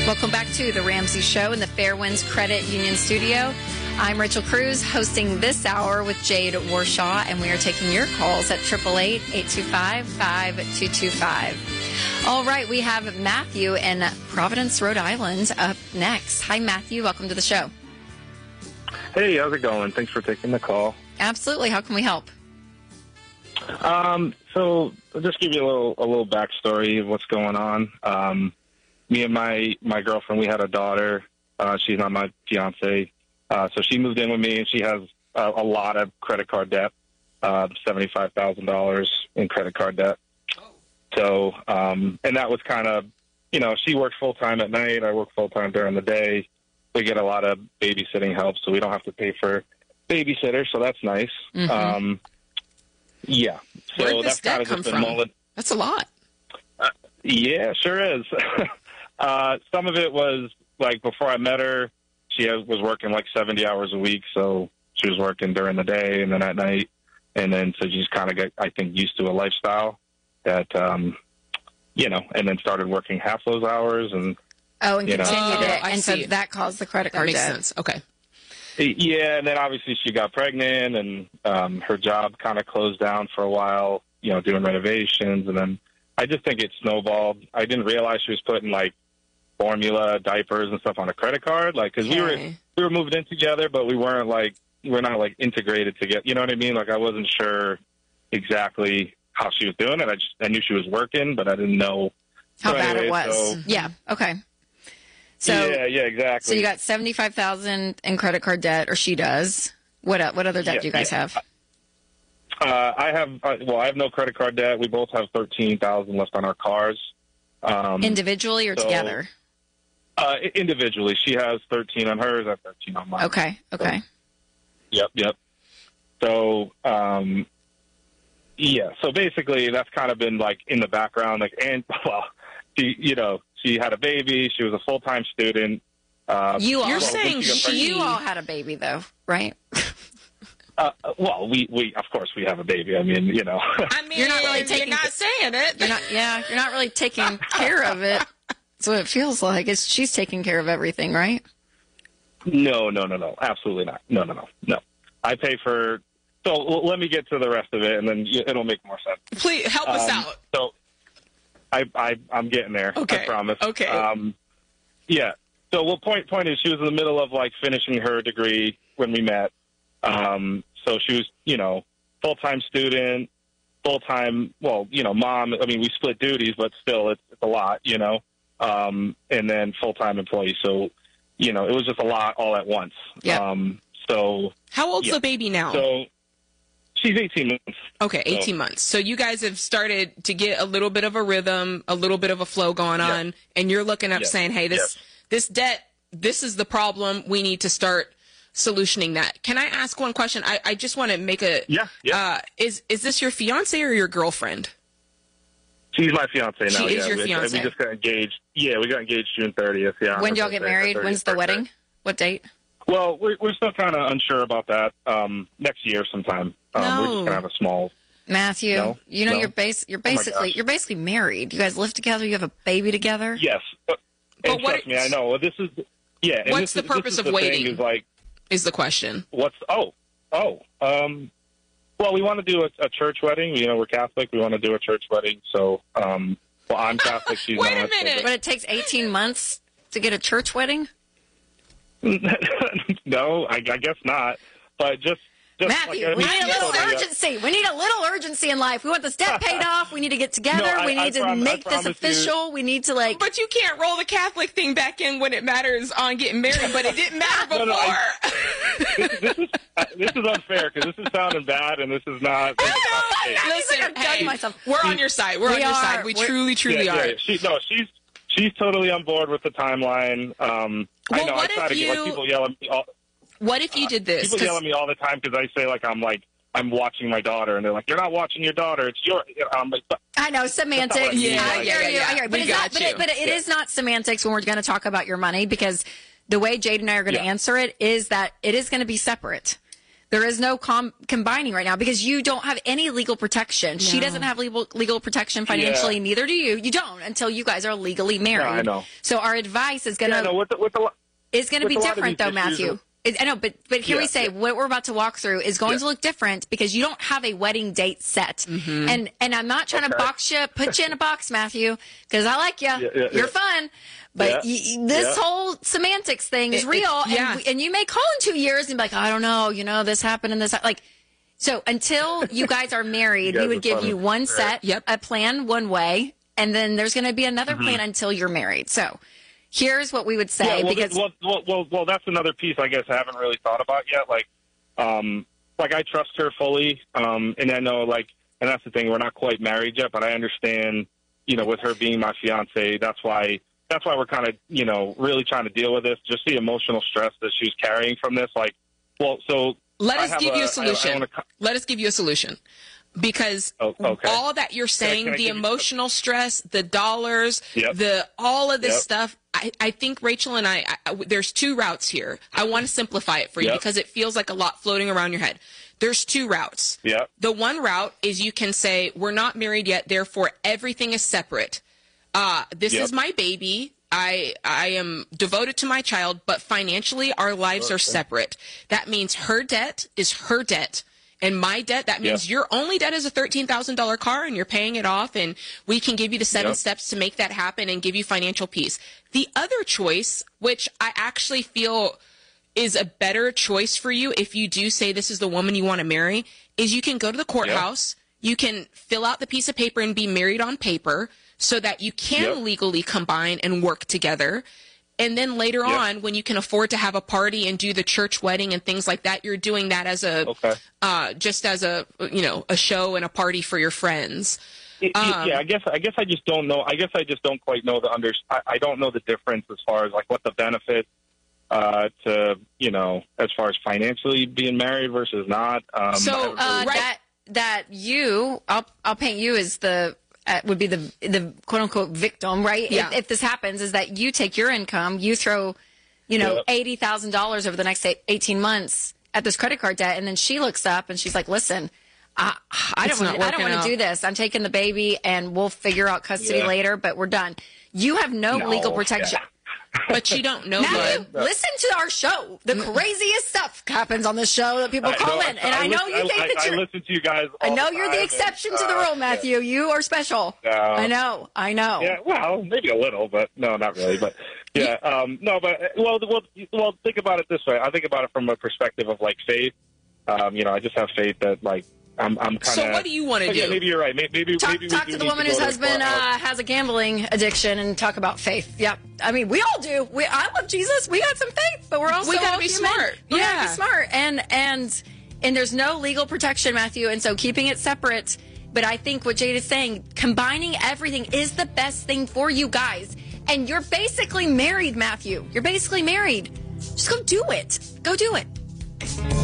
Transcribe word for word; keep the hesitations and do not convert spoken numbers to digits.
Welcome back to The Ramsey Show in the Fairwinds Credit Union studio. I'm Rachel Cruz, hosting this hour with Jade Warshaw, and we are taking your calls at eight eight eight, eight two five, five two two five. All right, we have Matthew in Providence, Rhode Island up next. Hi, Matthew. Welcome to the show. Hey, how's it going? Thanks for taking the call. Absolutely. How can we help? Um, so I'll just give you a little a little backstory of what's going on. Um, me and my, my girlfriend, we had a daughter. Uh, she's not my fiance. Uh, so she moved in with me, and she has a, a lot of credit card debt, uh, seventy-five thousand dollars in credit card debt. So, um, and that was kind of, you know, she works full-time at night. I work full-time during the day. We get a lot of babysitting help, so we don't have to pay for babysitters, so that's nice. Mm-hmm. Um, yeah. So Where'd this that's kind debt of come just been from? mulling. That's a lot. Uh, yeah, sure is. uh, some of it was, like, before I met her, she has, was working, like, seventy hours a week, so she was working during the day and then at night. And then so she just kind of got, I think, used to a lifestyle that, um, you know, and then started working half those hours. And Oh, and You know. continued Oh, it. I and so see. that caused the credit That card makes debt. sense. Okay. Yeah, and then obviously she got pregnant, and um, her job kind of closed down for a while, you know, doing renovations. And then I just think it snowballed. I didn't realize she was putting, like, formula, diapers, and stuff on a credit card. Like, because we were Okay. we were moved in together, but we weren't, like, we're not, like, integrated together. You know what I mean? Like, I wasn't sure exactly how she was doing it. I just I knew she was working, but I didn't know. How So bad it anyway, was. so- Yeah. Okay. So, yeah, yeah, exactly. so you got seventy-five thousand dollars in credit card debt, or she does. What uh, what other debt Yeah, do you guys yeah. have? Uh, I have, uh, well, I have no credit card debt. We both have thirteen thousand dollars left on our cars. Um, Individually or so- together? uh, individually, she has thirteen on hers. I have thirteen on mine. Okay. Okay. Yep, yep. So, um, yeah. So basically, that's kind of been like in the background. Like, and well, she, you know, she had a baby. She was a full time student. Uh, You all, You're well, saying when she got she- pregnant- you all had a baby, though, right? Uh, well, we, we of course we have a baby. I mean, you know. I mean, You're not really taking- You're not saying it. You're not. Yeah, you're not really taking care of it. That's what it feels like. It's she's taking care of everything, right? No, no, no, no. Absolutely not. No, no, no, no. I pay for. So l- let me get to the rest of it, and then y- it'll make more sense. Please help us Um, out. So, I, I, I'm getting there. Okay. I promise. Okay. Um, yeah. So, well, point, point is, she was in the middle of like finishing her degree when we met. Um, so she was, you know, full time student, full time. Well, you know, mom. I mean, we split duties, but still, it's, it's a lot, you know. Um, and then full time employee. So, you know, it was just a lot all at once. Yeah. Um, so, How old's yeah. the baby now? so she's eighteen months. Okay, eighteen months. So you guys have started to get a little bit of a rhythm, a little bit of a flow going Yeah. on, and you're looking up Yes. saying, hey, this Yes. this debt, this is the problem. We need to start solutioning that. Can I ask one question? I, I just want to make a... Yeah, yeah. Uh, is, is this your fiance or your girlfriend? She's my fiance now. She is yeah. your we, fiancé. We just got engaged. Yeah, we got engaged June thirtieth. Yeah. When on do y'all her get birthday, married? her When's the thirtieth birthday. wedding? What date? Well, we're, we're still kind of unsure about that. Um, next year sometime. Um, No. We're just gonna have a small. Matthew, No, you know no. you're base you're Oh my basically gosh. you're basically married. You guys live together. You have a baby together. Yes, but, But and what trust me, is- I know. Well, this is yeah. And What's this the is, purpose this is of the waiting? Thing is like Is the question. what's oh oh um. Well, we want to do a, a church wedding. You know, we're Catholic. We want to do a church wedding. So, um, well, I'm Catholic. She's Wait a not. so- minute. But it takes eighteen months to get a church wedding. no, I, I guess not. But just, just Matthew, like, I we mean, need a she's little totally, uh, urgency. We need a little urgency in life. We want this debt paid off. We need to get together. No, I- we I need to prom- I make this promise you- official. We need to like. But you can't roll the Catholic thing back in when it matters on getting married, but it didn't matter before. No, no, I- this, this is uh, this is unfair because this is sounding bad and this is not. This is not the case. Listen, I'm done hey, myself. we're on your side. We're We on your are. side. We We're- truly, truly yeah, are. yeah, she, no, she's she's totally on board with the timeline. Um, I Well, know. what I try if to get you- like people yell at me. All, What if you did this? people 'Cause- yell at me all the time because I say like I'm like I'm watching my daughter, and they're like, "You're not watching your daughter. It's your." Um, but, I know semantics. That's not what I mean. Yeah, I yeah, hear yeah, you. yeah. I hear you. But We it's not. got But you. it, but it Yeah. is not semantics when we're going to talk about your money, because the way Jade and I are going to Yeah. answer it is that it is going to be separate. The There is no com- combining right now because you don't have any legal protection. No. She doesn't have legal legal protection financially. Yeah. Neither do you. You don't until you guys are legally married. No, I know. So our advice is going to yeah, no, with the, with the, is going to be different, though, Matthew. It, I know, but but here yeah, we say yeah. what we're about to walk through is going yeah. to look different because you don't have a wedding date set. Mm-hmm. And and I'm not trying okay. to box you, put you in a box, Matthew, because I like you. Yeah, yeah, You're yeah. fun. But yeah. y- this yeah. whole semantics thing is it, real. It, yeah. and, we, and you may call in two years and be like, I don't know, you know, this happened and this. Like, so until you guys are married, we would give funny. you one set, right. yep. a plan one way, and then there's going to be another mm-hmm. plan until you're married. So here's what we would say. Yeah, well, because well, well, well, well, that's another piece I guess I haven't really thought about yet. Like, um, like I trust her fully, um, and I know, like, and that's the thing, we're not quite married yet, but I understand, you know, with her being my fiance, that's why, that's why we're kind of, you know, really trying to deal with this, just the emotional stress that she's carrying from this. Like, well, so let us give a, you a solution. I, I wanna... Let us give you a solution. Because oh, okay. all that you're saying, the emotional stress, the dollars, yep. the all of this yep. stuff, I, I think Rachel and I, I, there's two routes here. I want to simplify it for you yep. because it feels like a lot floating around your head. There's two routes. Yep. The one route is you can say, we're not married yet, therefore everything is separate. Uh, this yep. is my baby. I I am devoted to my child, but financially our lives okay. are separate. That means her debt is her debt. And my debt, that means yep. your only debt is a thirteen thousand dollars car and you're paying it off, and we can give you the seven yep. steps to make that happen and give you financial peace. The other choice, which I actually feel is a better choice for you if you do say this is the woman you want to marry, is you can go to the courthouse, yep. you can fill out the piece of paper and be married on paper so that you can yep. legally combine and work together. And then later yep. on, when you can afford to have a party and do the church wedding and things like that, you're doing that as a, okay. uh, just as a, you know, a show and a party for your friends. It, um, yeah, I guess, I guess I just don't know. I guess I just don't quite know the under. I, I don't know the difference as far as like what the benefit uh, to, you know, as far as financially being married versus not. Um, so really, uh, right. that that you, I'll I'll paint you as the. Uh, would be the the quote unquote victim, right? Yeah. If, if this happens, is that you take your income, you throw, you know, yep. eighty thousand dollars over the next eighteen months at this credit card debt, and then she looks up and she's like, "Listen, I, I don't want I don't want to do this. I'm taking the baby, and we'll figure out custody yeah. later, but we're done." You have no, no. legal protection. Yeah. But you don't know Matthew, listen to our show. The craziest stuff happens on the show that people call I, no, in. And I, I know you I, think I, that you're... I listen to you guys I know the you're the exception and, to the uh, rule, Matthew. Yeah. You are special. No. I know. I know. Yeah, well, maybe a little, but no, not really. But, yeah, um, no, but, well, well, well, think about it this way. I think about it from a perspective of, like, faith. Um, you know, I just have faith that, like, I'm, I'm kind of. So what do you want to do? Yeah, maybe you're right. Maybe, maybe talk, maybe talk to the woman whose husband uh, has a gambling addiction and talk about faith. Yep. I mean, we all do. We I love Jesus. We got some faith, but we're also we gotta all be human. smart. We yeah, gotta be smart. And and and there's no legal protection, Matthew. And so keeping it separate. But I think what Jade is saying, combining everything is the best thing for you guys. And you're basically married, Matthew. You're basically married. Just go do it. Go do it.